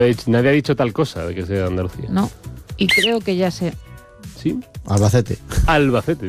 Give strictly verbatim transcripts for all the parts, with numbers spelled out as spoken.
Nadie ha dicho tal cosa de que sea de Andalucía. No, y creo que ya sé. ¿Sí? Albacete. Albacete.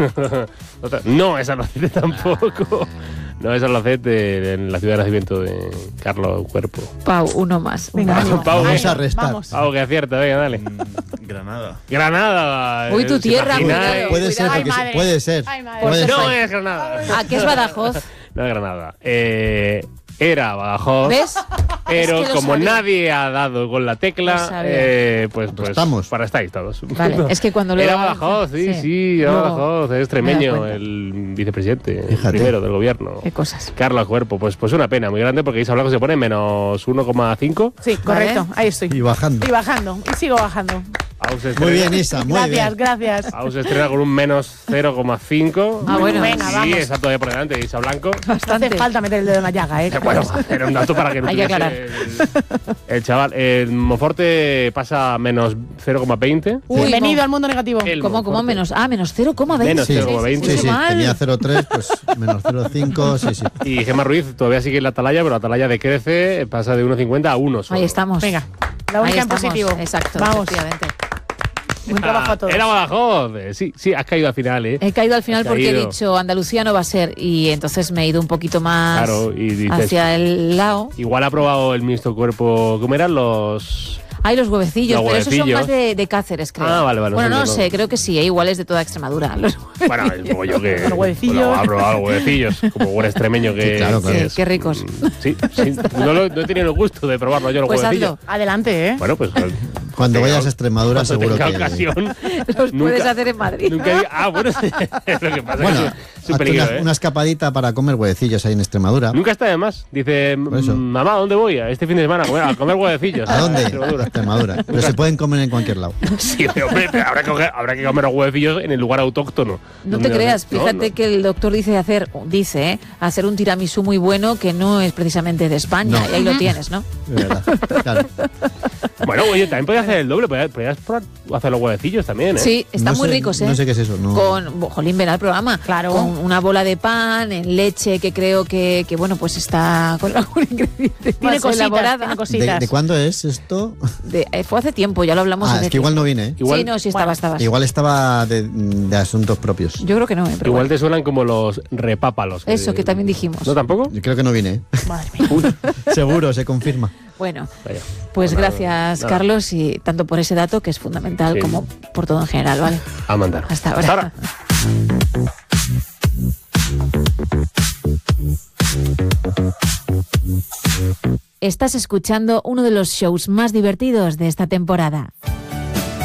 No es Albacete tampoco. No es Albacete, en la ciudad de nacimiento de Carlos Cuerpo. Pau, uno más. Venga, Uno ánimo. más. Pau, Vamos eh. a restar. Vamos. Pau, que acierta, venga, dale. Mm, Granada. Granada. Uy, tu ¿os tierra, imagináis? cuidado. Puede ser, Ay, porque sí, madre. puede ser. Ay, madre. Puede Pues ser. No es Granada. ¿A qué es Badajoz? No es Granada. Eh, era Badajoz. ¿Ves? Pero Es que lo como sabía. nadie ha dado con la Lo tecla, sabía. eh, pues, pues Estamos. para estáis todos. Vale, es que cuando lo Era hago- Badajoz, sí, sí. sí, era Luego Badajoz, es me he extremeño, dado cuenta. el vicepresidente, el Fíjate. primero del gobierno. Qué cosas. Carlos Cuerpo, pues, pues una pena muy grande porque Isa Blanco se pone menos uno coma cinco. Sí, correcto. Ahí estoy. Y bajando. Y bajando. Y sigo bajando. Aus se Muy estrena- bien, Isa, muy Gracias, bien. gracias. Aus se estrena con un menos cero coma cinco. Ah, bueno. Venga, Sí, vamos. está todavía por delante, Isa Blanco. No Bastante. hace falta meter el dedo en la llaga, ¿eh? Bueno, era un dato para que no Hay que tuviese aclarar. el, el chaval. El Monforte pasa a menos cero coma veinte. Uy, Bienvenido mo- al mundo negativo. El ¿Cómo, cómo Monforte. menos? Ah, menos cero coma veinte. Menos Sí, cero coma veinte. sí, sí, Mal. tenía cero coma tres, pues menos cero coma cinco, sí, sí. Y Gemma Ruiz todavía sigue en la atalaya, pero la atalaya decrece, pasa de uno coma cincuenta a uno solo. Ahí estamos. Venga, la Ahí única en estamos. positivo. Exacto, Vamos. efectivamente. Buen trabajo a todos. Era Badajoz. Eh, Sí, sí, has caído al final, ¿eh? He caído al final Has porque he caído. dicho Andalucía no va a ser y entonces me he ido un poquito más Claro, y dices- hacia el lado. Igual ha probado el ministro Cuerpo. ¿Cómo eran los...? Hay los huevecillos, Los pero esos son huevecillos. más de, de Cáceres, creo. Ah, vale, vale, Bueno, no no sé, sé, no. creo que sí, ¿eh? Igual es de toda Extremadura. Los Bueno, como yo que... Los huevecillos. Bueno, ha probado los huevecillos, como buen extremeño que... Sí, claro, claro. que Sí, es. qué ricos. Mm, Sí, sí. No, lo- no he tenido el gusto de probarlo yo los Pues huevecillos. hazlo. Adelante, ¿eh? Bueno, pues... Cuando tenga- vayas a Extremadura, cuando seguro tenga que. ocasión... Los Nunca- puedes hacer en Madrid. Nunca he- Ah, bueno, sí. Lo que pasa Bueno, es que es un hazte peligro, una, ¿eh? una escapadita para comer huevecillos ahí en Extremadura. Nunca está de más. Dice, Por eso. mamá, ¿dónde voy? A este fin de semana a comer, a comer huevecillos. ¿A dónde? A Extremadura. Extremadura. Pero se pueden comer en cualquier lado. Sí, pero, hombre, pero habrá, que, coger- habrá que comer los huevecillos en el lugar autóctono. No Donde- te creas, no, fíjate no. que el doctor dice hacer, dice, ¿eh? hacer un tiramisú muy bueno que no es precisamente de España, No. y ahí lo tienes, ¿no? De verdad. Claro. Bueno, oye, también podías hacer el doble, podías, podías probar- hacer los huevecillos también, ¿eh? Sí, están No muy sé- ricos, ¿eh? No sé qué es eso. No. Con, jolín, ven al programa. Claro. Con una bola de pan, en leche, que creo que, que bueno, pues está con algún ingrediente Tiene más cositas, elaborada. tiene ¿De, cositas. de cuándo es esto? De- eh, fue hace tiempo, ya lo hablamos Ah, hace es que igual tiempo. no vine, ¿eh? Igual- Sí, no, sí estaba, Bueno, estabas. Igual estaba de, de asuntos propios. Yo creo que no, ¿eh? Pero Igual bueno. te suenan como los repápalos. Eso, que también dijimos. ¿No tampoco? Yo creo que no vine, ¿eh? Madre mía. Seguro, se confirma. Bueno, Vaya. pues Nada, gracias, nada. Carlos, y tanto por ese dato que es fundamental Sí. como por todo en general, ¿vale? A mandar. Hasta ahora. Hasta ahora. Estás escuchando uno de los shows más divertidos de esta temporada.